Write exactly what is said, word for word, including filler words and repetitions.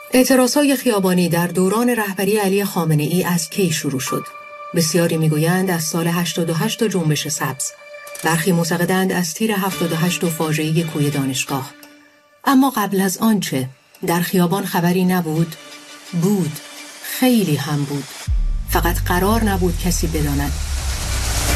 اعتراضهای خیابانی در دوران رهبری علی خامنه‌ای از کی شروع شد؟ بسیاری میگویند از سال هشتاد و هشت و جنبش سبز. برخی معتقدند از تیر هفتاد و هشت و فاجعه کوی دانشگاه. اما قبل از آن چه؟ در خیابان خبری نبود؟ بود. خیلی هم بود. فقط قرار نبود کسی بداند.